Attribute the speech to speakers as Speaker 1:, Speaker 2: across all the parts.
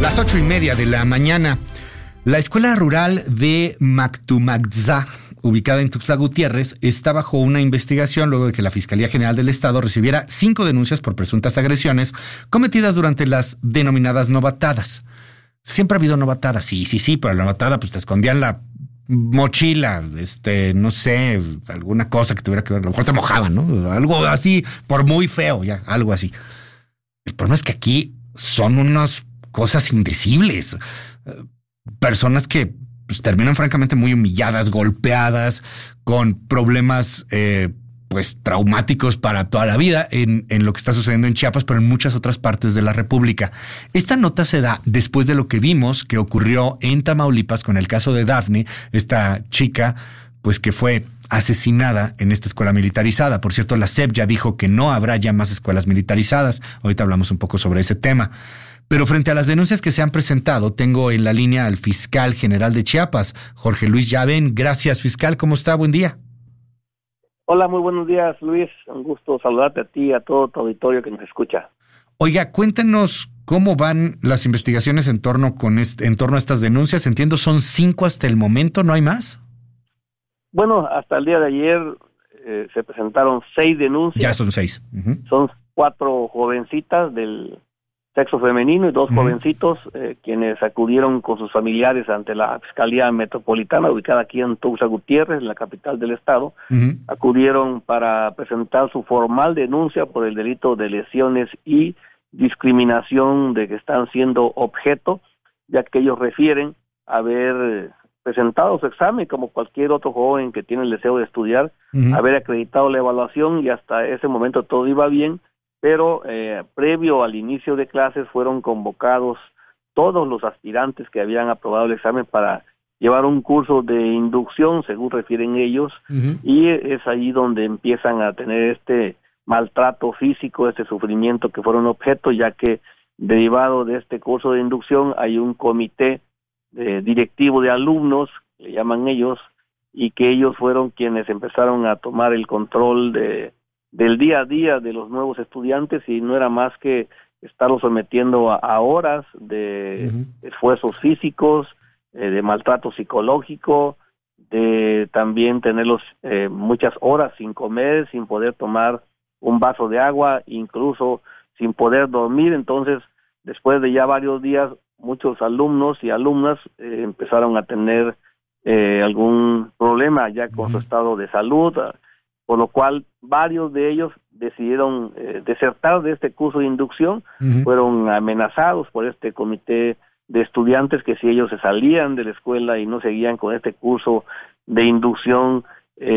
Speaker 1: Las 8:30 de la mañana. La escuela rural de Mactumaxá, ubicada en Tuxtla Gutiérrez, está bajo una investigación luego de que la Fiscalía General del Estado recibiera 5 denuncias por presuntas agresiones cometidas durante las denominadas novatadas. Siempre ha habido novatadas, sí, pero la novatada pues te escondían la mochila, no sé, alguna cosa que tuviera que ver, a lo mejor te mojaban, ¿no? Algo así, por muy feo, ya, algo así. El problema es que aquí son unas cosas indecibles. Personas que pues, terminan francamente muy humilladas, golpeadas, con problemas pues traumáticos para toda la vida en lo que está sucediendo en Chiapas, pero en muchas otras partes de la República. Esta nota se da después de lo que vimos que ocurrió en Tamaulipas con el caso de Dafne, esta chica pues que fue asesinada en esta escuela militarizada. Por cierto, la SEP ya dijo que no habrá ya más escuelas militarizadas. Ahorita hablamos un poco sobre ese tema. Pero frente a las denuncias que se han presentado, tengo en la línea al fiscal general de Chiapas, Jorge Luis Llavén. Gracias, fiscal. ¿Cómo está? Buen día.
Speaker 2: Hola, muy buenos días, Luis. Un gusto saludarte a ti y a todo tu auditorio que nos escucha.
Speaker 1: Oiga, cuéntenos cómo van las investigaciones en torno a estas denuncias. Entiendo, son 5 hasta el momento, ¿no hay más?
Speaker 2: Bueno, hasta el día de ayer se presentaron 6 denuncias.
Speaker 1: Ya son 6.
Speaker 2: Son 4 jovencitas del sexo femenino y 2 jovencitos quienes acudieron con sus familiares ante la Fiscalía Metropolitana, ubicada aquí en Tuxtla Gutiérrez, la capital del estado. Acudieron para presentar su formal denuncia por el delito de lesiones y discriminación de que están siendo objeto, ya que ellos refieren haber presentado su examen como cualquier otro joven que tiene el deseo de estudiar, haber acreditado la evaluación y hasta ese momento todo iba bien, pero previo al inicio de clases fueron convocados todos los aspirantes que habían aprobado el examen para llevar un curso de inducción, según refieren ellos, y es ahí donde empiezan a tener este maltrato físico, este sufrimiento que fueron objeto, ya que derivado de este curso de inducción hay un comité directivo de alumnos, le llaman ellos, y que ellos fueron quienes empezaron a tomar el control del día a día de los nuevos estudiantes, y no era más que estarlos sometiendo a horas de esfuerzos físicos, de maltrato psicológico, de también tenerlos muchas horas sin comer, sin poder tomar un vaso de agua, incluso sin poder dormir. Entonces, después de ya varios días, muchos alumnos y alumnas empezaron a tener algún problema ya con su estado de salud, por lo cual varios de ellos decidieron desertar de este curso de inducción. Fueron amenazados por este comité de estudiantes que si ellos se salían de la escuela y no seguían con este curso de inducción,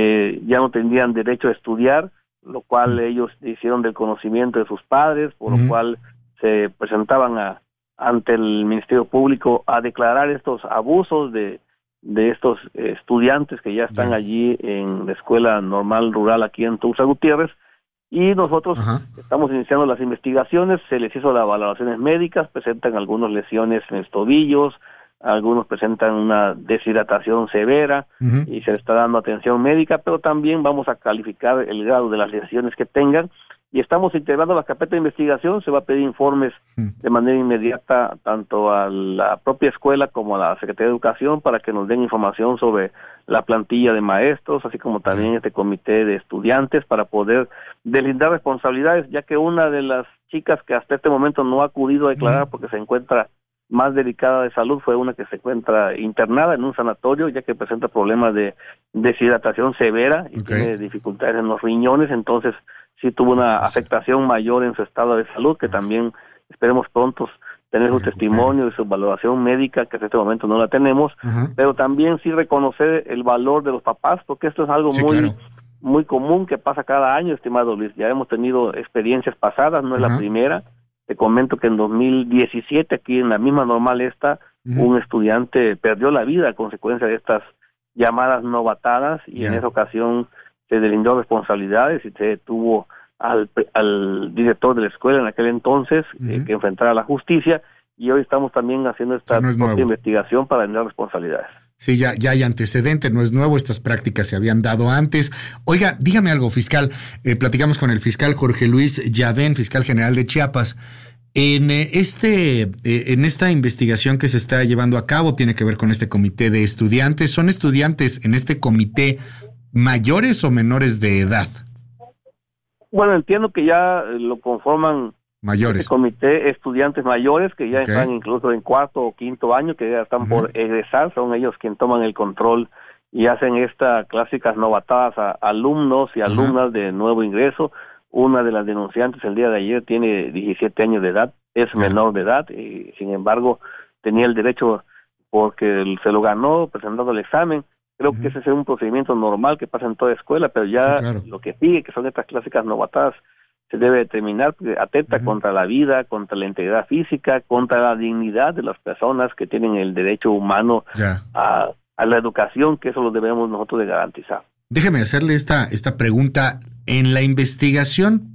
Speaker 2: ya no tendrían derecho a estudiar, lo cual ellos hicieron del conocimiento de sus padres, por lo cual se presentaban ante el Ministerio Público a declarar estos abusos de estos estudiantes que ya están allí en la escuela normal rural aquí en Tuxtla Gutiérrez, y nosotros estamos iniciando las investigaciones. Se les hizo las valoraciones médicas, presentan algunas lesiones en los tobillos, algunos presentan una deshidratación severa y se les está dando atención médica, pero también vamos a calificar el grado de las lesiones que tengan, y estamos integrando la carpeta de investigación. Se va a pedir informes de manera inmediata tanto a la propia escuela como a la Secretaría de Educación para que nos den información sobre la plantilla de maestros, así como también este comité de estudiantes, para poder deslindar responsabilidades, ya que una de las chicas que hasta este momento no ha acudido a declarar porque se encuentra más delicada de salud fue una que se encuentra internada en un sanatorio, ya que presenta problemas de deshidratación severa y tiene dificultades en los riñones. Entonces sí tuvo una afectación mayor en su estado de salud, que también esperemos pronto tener su testimonio y su valoración médica, que hasta este momento no la tenemos, pero también sí reconocer el valor de los papás, porque esto es algo muy común que pasa cada año, estimado Luis. Ya hemos tenido experiencias pasadas, no es la primera. Te comento que en 2017, aquí en la misma normal un estudiante perdió la vida a consecuencia de estas llamadas novatadas, y en esa ocasión se deslindó responsabilidades y se detuvo al director de la escuela en aquel entonces, que enfrentara a la justicia, y hoy estamos también haciendo esta propia investigación para deslindar responsabilidades.
Speaker 1: Sí, ya hay antecedente, no es nuevo, estas prácticas se habían dado antes. Oiga, dígame algo, fiscal. Platicamos con el fiscal Jorge Luis Llavén, fiscal general de Chiapas. En esta investigación que se está llevando a cabo, tiene que ver con este comité de estudiantes. ¿Son estudiantes en este comité mayores o menores de edad?
Speaker 2: Bueno, entiendo que ya lo conforman
Speaker 1: Mayores.
Speaker 2: este comité estudiantes mayores que ya están incluso en 4º o 5º año, que ya están por egresar, son ellos quienes toman el control y hacen estas clásicas novatadas a alumnos y alumnas de nuevo ingreso. Una de las denunciantes el día de ayer tiene 17 años de edad, es menor de edad y sin embargo tenía el derecho porque se lo ganó presentando el examen. Creo que ese es un procedimiento normal que pasa en toda escuela, pero ya lo que sigue, que son estas clásicas novatadas, se debe determinar porque atenta contra la vida, contra la integridad física, contra la dignidad de las personas que tienen el derecho humano a la educación, que eso lo debemos nosotros de garantizar.
Speaker 1: Déjeme hacerle esta pregunta. En la investigación,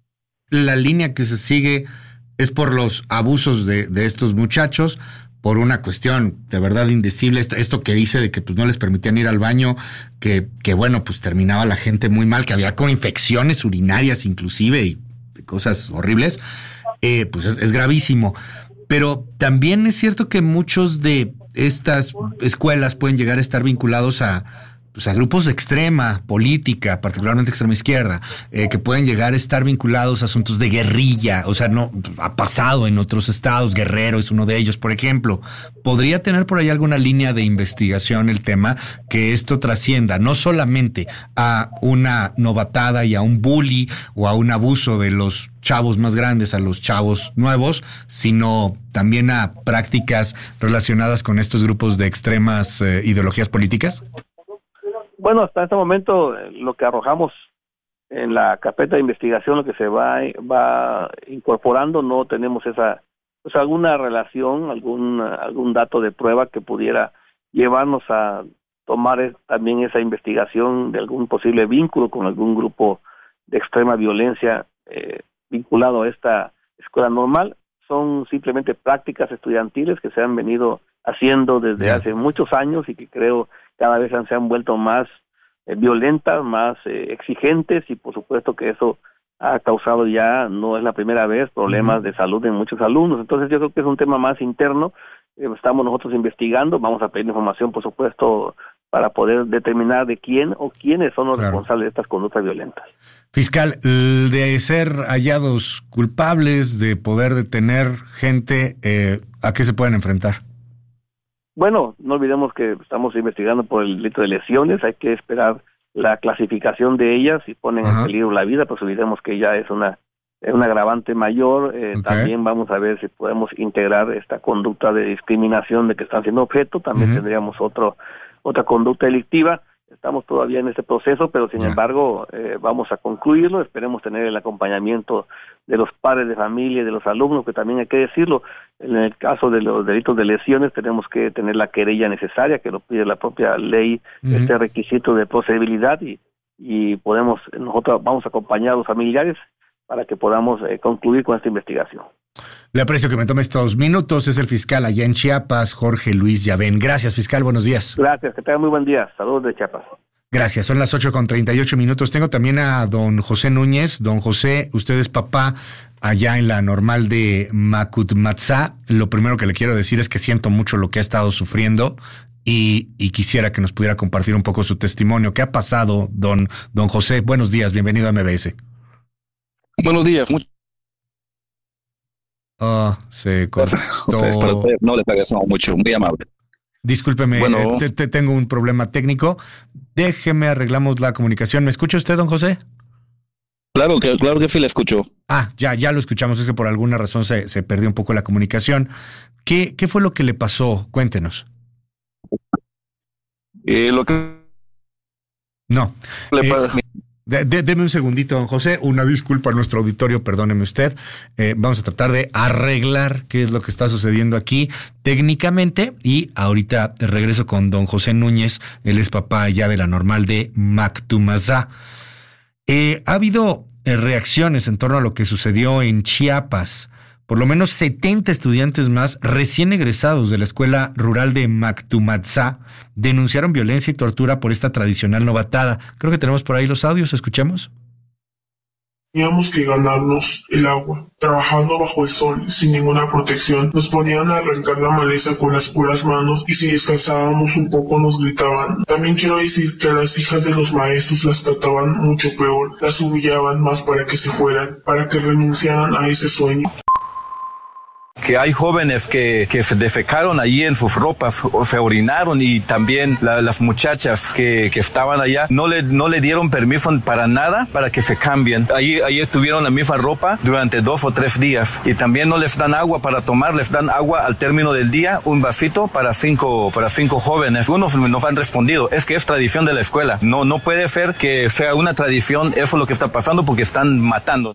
Speaker 1: la línea que se sigue es por los abusos de estos muchachos, por una cuestión de verdad indecible, esto que dice de que pues no les permitían ir al baño, que bueno, pues terminaba la gente muy mal, que había con infecciones urinarias inclusive y cosas horribles, pues es gravísimo. Pero también es cierto que muchos de estas escuelas pueden llegar a estar vinculados a grupos de extrema política, particularmente extrema izquierda, que pueden llegar a estar vinculados a asuntos de guerrilla. O sea, no ha pasado en otros estados. Guerrero es uno de ellos, por ejemplo. ¿Podría tener por ahí alguna línea de investigación el tema que esto trascienda no solamente a una novatada y a un bully o a un abuso de los chavos más grandes a los chavos nuevos, sino también a prácticas relacionadas con estos grupos de extremas ideologías políticas?
Speaker 2: Bueno, hasta este momento lo que arrojamos en la carpeta de investigación, lo que se va incorporando, no tenemos alguna relación, algún dato de prueba que pudiera llevarnos a tomar también esa investigación de algún posible vínculo con algún grupo de extrema violencia vinculado a esta escuela normal. Son simplemente prácticas estudiantiles que se han venido haciendo desde hace muchos años y que creo cada vez se han vuelto más violentas, más exigentes, y por supuesto que eso ha causado ya, no es la primera vez, problemas de salud en muchos alumnos. Entonces yo creo que es un tema más interno. Estamos nosotros investigando, vamos a pedir información, por supuesto, para poder determinar de quién o quiénes son los responsables de estas conductas violentas.
Speaker 1: Fiscal, de ser hallados culpables, de poder detener gente, ¿a qué se pueden enfrentar?
Speaker 2: Bueno, no olvidemos que estamos investigando por el delito de lesiones, hay que esperar la clasificación de ellas, si ponen en peligro la vida, pues olvidemos que ya es un agravante mayor. También vamos a ver si podemos integrar esta conducta de discriminación de que están siendo objeto, también tendríamos otra conducta delictiva. Estamos todavía en este proceso, pero sin embargo vamos a concluirlo. Esperemos tener el acompañamiento de los padres de familia y de los alumnos, que también hay que decirlo, en el caso de los delitos de lesiones tenemos que tener la querella necesaria, que lo pide la propia ley, este requisito de procedibilidad, y nosotros vamos a acompañar a los familiares para que podamos concluir con esta investigación.
Speaker 1: Le aprecio que me tome estos minutos. Es el fiscal allá en Chiapas, Jorge Luis Llavén. Gracias, fiscal. Buenos días.
Speaker 2: Gracias, que tenga muy buen día. Saludos de Chiapas.
Speaker 1: Gracias, son las 8:38. Tengo también a don José Núñez. Don José, usted es papá allá en la normal de Macutmatzá. Lo primero que le quiero decir es que siento mucho lo que ha estado sufriendo y quisiera que nos pudiera compartir un poco su testimonio. ¿Qué ha pasado, don José? Buenos días, bienvenido a MBS.
Speaker 3: Buenos días.
Speaker 1: Se cortó.
Speaker 3: No le agradecemos mucho, muy amable.
Speaker 1: Discúlpeme, tengo un problema técnico. Déjeme, arreglamos la comunicación. ¿Me escucha usted, don José?
Speaker 3: Claro que sí le escucho.
Speaker 1: Ya lo escuchamos. Es que por alguna razón se perdió un poco la comunicación. ¿Qué fue lo que le pasó? Cuéntenos. No. Deme un segundito, don José. Una disculpa a nuestro auditorio, perdóneme usted. Vamos a tratar de arreglar qué es lo que está sucediendo aquí técnicamente. Y ahorita regreso con don José Núñez. Él es papá ya de la normal de Mactumazá. Ha habido reacciones en torno a lo que sucedió en Chiapas. Por lo menos 70 estudiantes más recién egresados de la escuela rural de Mactumazá denunciaron violencia y tortura por esta tradicional novatada. Creo que tenemos por ahí los audios, escuchemos.
Speaker 4: Teníamos que ganarnos el agua, trabajando bajo el sol, sin ninguna protección. Nos ponían a arrancar la maleza con las puras manos y si descansábamos un poco nos gritaban. También quiero decir que a las hijas de los maestros las trataban mucho peor, las humillaban más para que se fueran, para que renunciaran a ese sueño.
Speaker 5: Que hay jóvenes que se defecaron allí en sus ropas, o se orinaron, y también las muchachas que estaban allá no le dieron permiso para nada para que se cambien. Ahí tuvieron la misma ropa durante 2 o 3 días, y también no les dan agua para tomar, les dan agua al término del día, un vasito para cinco jóvenes. Unos nos han respondido, es que es tradición de la escuela. No puede ser que sea una tradición, eso es lo que está pasando, porque están matando.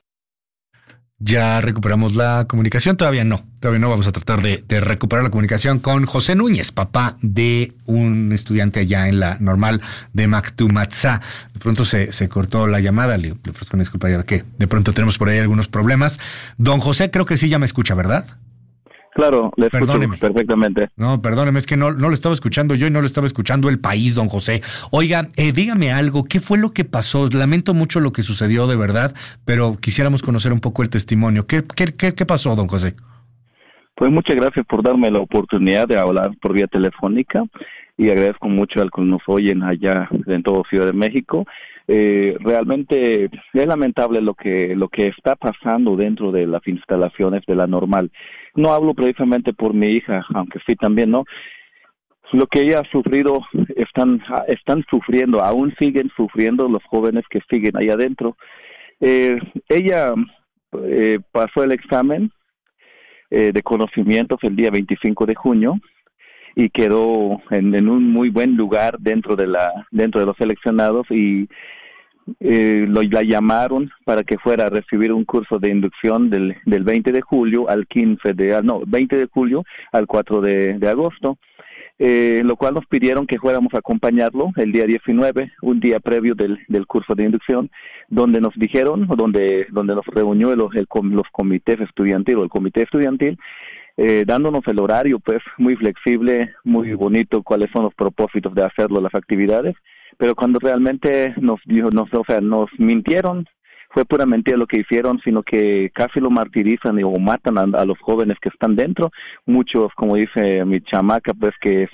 Speaker 1: Ya recuperamos la comunicación, todavía no. Vamos a tratar de recuperar la comunicación con José Núñez, papá de un estudiante allá en la normal de Mactumatzá. De pronto se cortó la llamada, le ofrezco una disculpa, ya que de pronto tenemos por ahí algunos problemas. Don José, creo que sí ya me escucha, ¿verdad?
Speaker 3: Claro, le escucho perfectamente.
Speaker 1: No, perdóneme, es que no lo estaba escuchando yo y no lo estaba escuchando el país, don José. Oiga, dígame algo, ¿qué fue lo que pasó? Lamento mucho lo que sucedió de verdad, pero quisiéramos conocer un poco el testimonio. ¿Qué pasó, don José?
Speaker 3: Pues muchas gracias por darme la oportunidad de hablar por vía telefónica y agradezco mucho al que nos oyen allá en todo Ciudad de México. Realmente es lamentable lo que está pasando dentro de las instalaciones de la normal. No hablo precisamente por mi hija, aunque sí también, ¿no? Lo que ella ha sufrido, están sufriendo, aún siguen sufriendo los jóvenes que siguen ahí adentro. Ella pasó el examen de conocimientos el día 25 de junio y quedó en un muy buen lugar dentro de los seleccionados, y la llamaron para que fuera a recibir un curso de inducción del 20 de julio al 20 de julio al 4 de agosto, lo cual nos pidieron que fuéramos a acompañarlo el día 19, un día previo del curso de inducción, donde nos dijeron, donde nos reunió los comités estudiantiles, o el comité estudiantil, dándonos el horario, pues, muy flexible, muy bonito, cuáles son los propósitos de hacerlo, las actividades, pero cuando realmente nos mintieron, fue pura mentira lo que hicieron, sino que casi lo martirizan o matan a los jóvenes que están dentro. Muchos, como dice mi chamaca, pues, que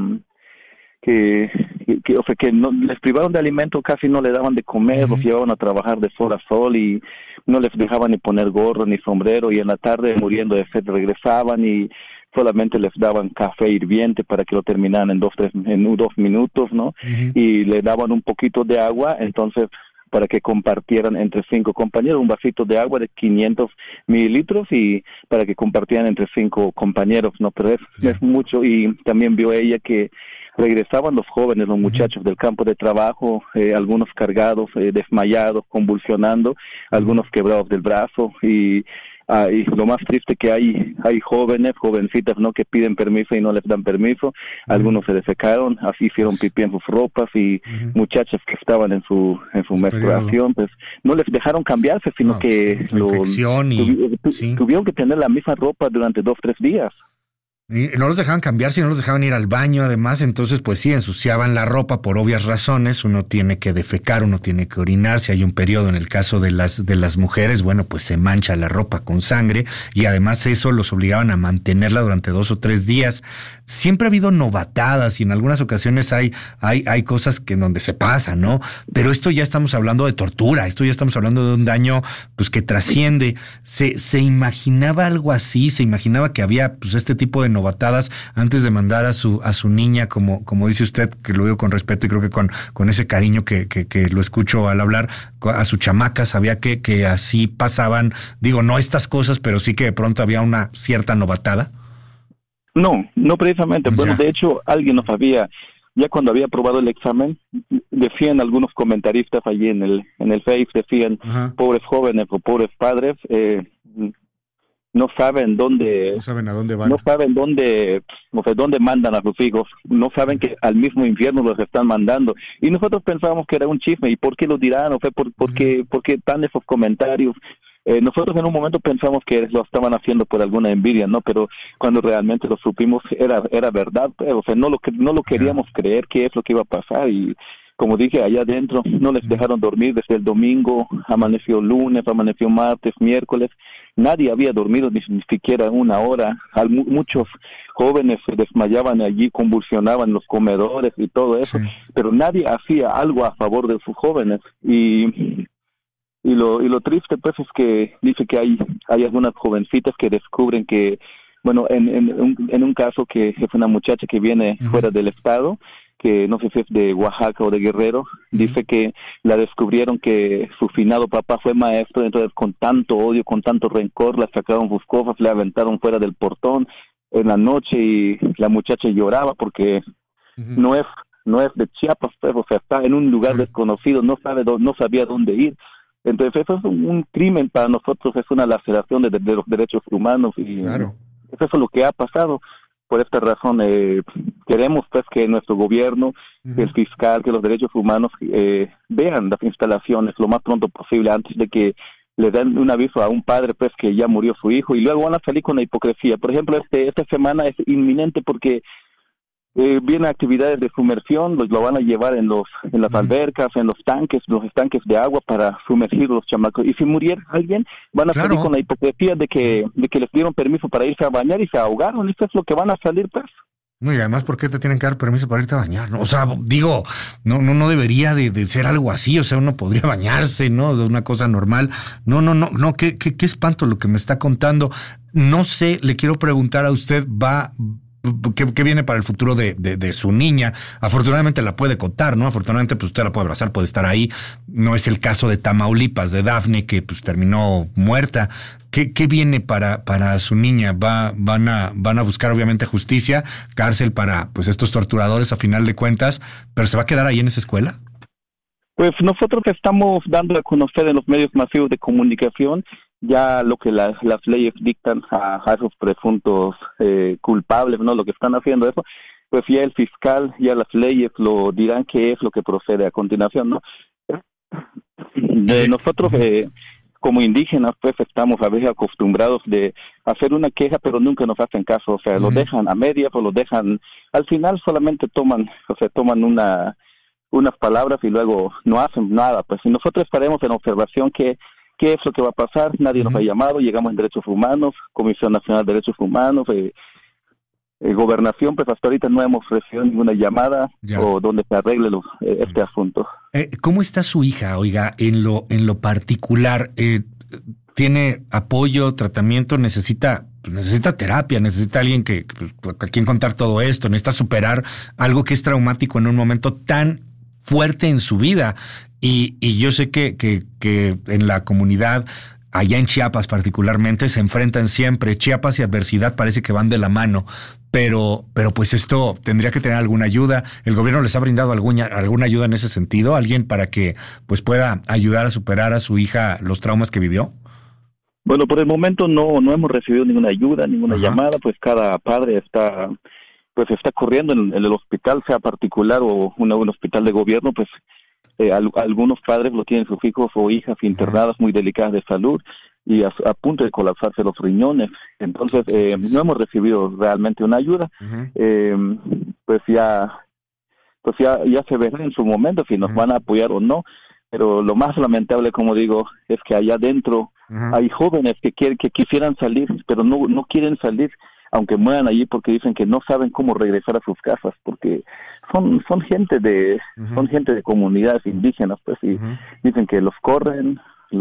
Speaker 3: no les privaron de alimento, casi no le daban de comer, los llevaban a trabajar de sol a sol y no les dejaban ni poner gorro ni sombrero, y en la tarde, muriendo de sed, regresaban y solamente les daban café hirviente para que lo terminaran en 2 minutos, ¿no? Y le daban un poquito de agua, entonces, para que compartieran entre 5 compañeros, un vasito de agua de 500 mililitros, y para que compartieran entre 5 compañeros, ¿no? Pero es mucho. Y también vio ella que regresaban los jóvenes, los muchachos del campo de trabajo, algunos cargados, desmayados, convulsionando, algunos quebrados del brazo, y lo más triste que hay jovencitas, ¿no?, que piden permiso y no les dan permiso. Algunos se defecaron, así hicieron pipí en sus ropas, y muchachas que estaban en su menstruación, pues no les dejaron cambiarse, sino que tuvieron que tener la misma ropa durante 2 o 3 días.
Speaker 1: Y no los dejaban cambiarse, no los dejaban ir al baño, además, entonces pues sí, ensuciaban la ropa por obvias razones. Uno tiene que defecar, uno tiene que orinar. Si hay un periodo, en el caso de las mujeres, bueno, pues se mancha la ropa con sangre, y además eso los obligaban a mantenerla durante 2 o 3 días. Siempre ha habido novatadas, y en algunas ocasiones hay cosas que en donde se pasa, ¿no? Pero esto ya estamos hablando de tortura, esto ya estamos hablando de un daño pues que trasciende. ¿Se imaginaba algo así? ¿Se imaginaba que había pues este tipo de novatadas antes de mandar a su niña, como dice usted, que lo digo con respeto y creo que con ese cariño que lo escucho al hablar, a su chamaca? ¿Sabía que así pasaban, digo, no estas cosas, pero sí que de pronto había una cierta novatada?
Speaker 3: No precisamente. Bueno, de hecho, alguien nos había, ya cuando había aprobado el examen, decían algunos comentaristas allí en el Face, decían, pobres jóvenes o pobres padres, no saben a dónde van, no saben dónde mandan a sus hijos, no saben que al mismo infierno los están mandando. Y nosotros pensábamos que era un chisme, y ¿por qué lo dirán? ¿O fue por qué tan esos comentarios? Nosotros en un momento pensamos que lo estaban haciendo por alguna envidia, ¿no? Pero cuando realmente lo supimos era verdad, o sea, no lo queríamos creer, qué es lo que iba a pasar. Y como dije, allá adentro no les dejaron dormir desde el domingo, amaneció lunes, amaneció martes, miércoles, nadie había dormido ni siquiera una hora. Muchos jóvenes se desmayaban allí, convulsionaban en los comedores y todo eso, pero nadie hacía algo a favor de sus jóvenes. Y lo triste pues es que dice que hay algunas jovencitas que descubren que, bueno, en un caso que es una muchacha que viene fuera del estado, que no sé si es de Oaxaca o de Guerrero, dice que la descubrieron que su finado papá fue maestro, entonces con tanto odio, con tanto rencor, la sacaron sus cosas, le aventaron fuera del portón en la noche y la muchacha lloraba porque no es de Chiapas, pues, o sea, está en un lugar desconocido, no sabía dónde ir. Entonces eso es un crimen para nosotros, es una laceración de los derechos humanos y eso es lo que ha pasado. Por esta razón queremos pues que nuestro gobierno, el fiscal, que los derechos humanos vean las instalaciones lo más pronto posible antes de que le den un aviso a un padre pues que ya murió su hijo y luego van a salir con la hipocresía. Por ejemplo, esta semana es inminente porque vienen actividades de sumersión, lo van a llevar en las albercas, en los estanques de agua para sumergir los chamacos. Y si muriera alguien, van a salir con la hipocresía de que les dieron permiso para irse a bañar y se ahogaron. Esto es lo que van a salir, pues.
Speaker 1: No, y además, ¿por qué te tienen que dar permiso para irte a bañar? ¿No? O sea, digo, no debería de ser algo así. O sea, uno podría bañarse, ¿no? De una cosa normal. No, qué espanto lo que me está contando. No sé, le quiero preguntar a usted, ¿qué viene para el futuro de su niña? Afortunadamente la puede contar, ¿no? Afortunadamente pues usted la puede abrazar, puede estar ahí. No es el caso de Tamaulipas, de Dafne, que pues terminó muerta. ¿Qué viene para su niña? Van a buscar obviamente justicia, cárcel para pues estos torturadores a final de cuentas, pero ¿se va a quedar ahí en esa escuela?
Speaker 3: Pues nosotros estamos dando a conocer en los medios masivos de comunicación ya lo que las leyes dictan a esos presuntos culpables, ¿no? Lo que están haciendo eso, pues ya el fiscal, ya las leyes lo dirán qué es lo que procede a continuación, ¿no? Nosotros como indígenas pues estamos a veces acostumbrados de hacer una queja pero nunca nos hacen caso, o sea, lo dejan a medias o lo dejan, al final solamente toman unas palabras y luego no hacen nada, pues y nosotros estaremos en observación qué es lo que va a pasar. Nadie nos ha llamado, llegamos en Derechos Humanos, Comisión Nacional de Derechos Humanos, Gobernación, pues hasta ahorita no hemos recibido ninguna llamada o donde se arregle este asunto.
Speaker 1: ¿Cómo está su hija, oiga, en lo particular? ¿Tiene apoyo, tratamiento, necesita terapia, necesita alguien a quien contar todo esto, necesita superar algo que es traumático en un momento tan fuerte en su vida? Y yo sé que en la comunidad, allá en Chiapas particularmente, se enfrentan siempre. Chiapas y adversidad parece que van de la mano, pero pues esto tendría que tener alguna ayuda. ¿El gobierno les ha brindado alguna ayuda en ese sentido? ¿Alguien para que pues pueda ayudar a superar a su hija los traumas que vivió?
Speaker 3: Bueno, por el momento no hemos recibido ninguna ayuda, ninguna llamada, pues cada padre está corriendo en el hospital, sea particular o un hospital de gobierno, pues algunos padres lo tienen sus hijos o hijas internadas muy delicadas de salud y a punto de colapsarse los riñones. Entonces, no hemos recibido realmente una ayuda. Pues ya se verá en su momento si nos van a apoyar o no. Pero lo más lamentable, como digo, es que allá adentro hay jóvenes que quisieran salir, pero no quieren salir, aunque mueran allí porque dicen que no saben cómo regresar a sus casas, porque son gente de comunidades indígenas, pues, y dicen que los corren,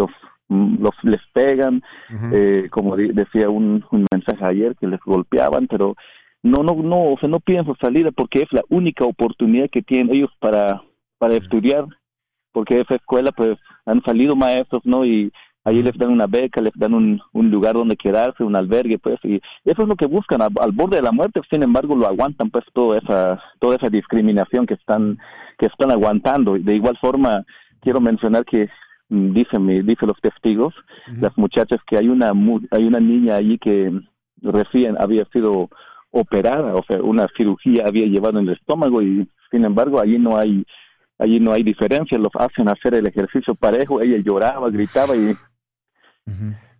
Speaker 3: les pegan, como decía un mensaje ayer, que les golpeaban, pero o sea, no piden su salida porque es la única oportunidad que tienen ellos para estudiar, porque de esa escuela pues han salido maestros, ¿no? Y ahí les dan una beca, les dan un lugar donde quedarse, un albergue, pues, y eso es lo que buscan, al borde de la muerte. Sin embargo, lo aguantan, pues, toda esa discriminación que están aguantando. De igual forma, quiero mencionar que dicen los testigos, las muchachas, que hay una niña allí que recién había sido operada, o sea, una cirugía había llevado en el estómago, y sin embargo, allí no hay diferencia, los hacen hacer el ejercicio parejo. Ella lloraba, gritaba y...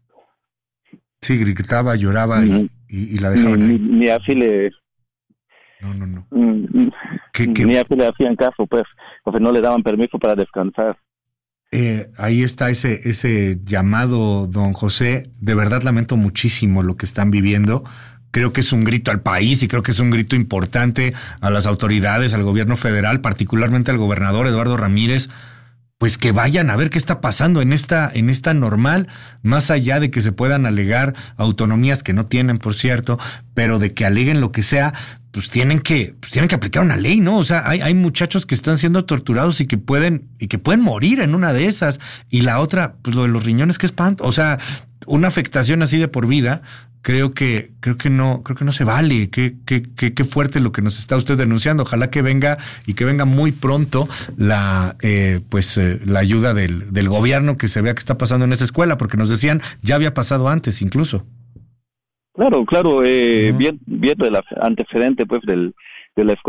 Speaker 1: Sí, gritaba, lloraba y la dejaban
Speaker 3: ni así
Speaker 1: No.
Speaker 3: Ni a qué le hacían caso, pues, porque no le daban permiso para descansar.
Speaker 1: Ahí está ese llamado, don José. De verdad lamento muchísimo lo que están viviendo. Creo que es un grito al país y creo que es un grito importante a las autoridades, al gobierno federal, particularmente al gobernador Eduardo Ramírez, pues que vayan a ver qué está pasando en esta normal, más allá de que se puedan alegar autonomías que no tienen, por cierto, pero de que aleguen lo que sea, pues tienen que aplicar una ley, ¿no? O sea, hay muchachos que están siendo torturados y que pueden morir en una de esas. Y la otra, pues lo de los riñones, qué espanto. O sea, una afectación así de por vida, creo que no se vale. Qué fuerte lo que nos está usted denunciando. Ojalá que venga y que venga muy pronto la ayuda del gobierno, que se vea qué está pasando en esa escuela, porque nos decían ya había pasado antes incluso.
Speaker 3: Claro, viendo el antecedente pues de la escuela